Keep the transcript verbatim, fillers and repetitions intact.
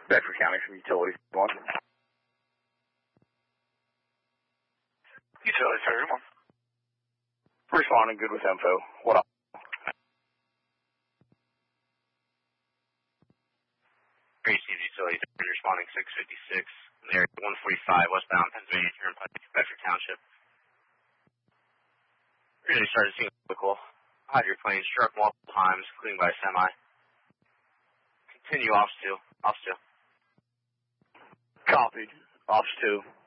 Bedford County from Utilities. One. Utilities, everyone. Responding good with info. What up? Received Utilities, responding six fifty-six. Area one forty-five, westbound Pennsylvania Turnpike, Bedford Township. Really started seeing vehicle. Hydroplane struck multiple times, including by semi. Continue off two. Off two. Copied. Ops two.